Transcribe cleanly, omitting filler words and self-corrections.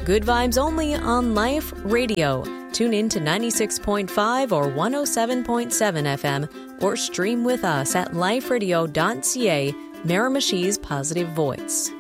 good vibes only on Life Radio. Tune in to 96.5 or 107.7 FM or stream with us at liferadio.ca, Miramichi's Positive Voice.